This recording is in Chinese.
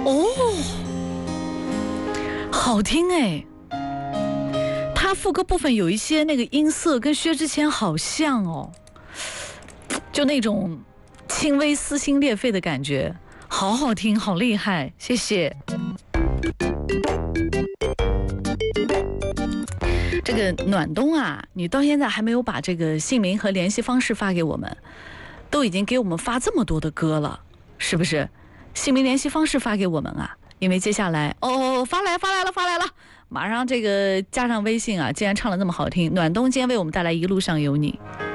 哦，好听哎。他副歌部分有一些那个音色跟薛之谦好像哦，就那种轻微撕心裂肺的感觉，好好听，好厉害，谢谢。这个暖冬啊，你到现在还没有把这个姓名和联系方式发给我们，都已经给我们发这么多的歌了，是不是？姓名联系方式发给我们啊，因为接下来发来了，马上这个加上微信啊，既然唱了那么好听，暖冬今天为我们带来一路上有你。